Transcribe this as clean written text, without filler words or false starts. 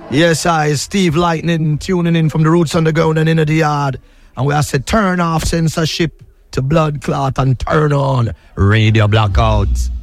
Yes, I, Steve Lightning, tuning in from the Roots Underground and Inner the Yard. And we have said turn off censorship to blood clot and turn on Radio Blackouts.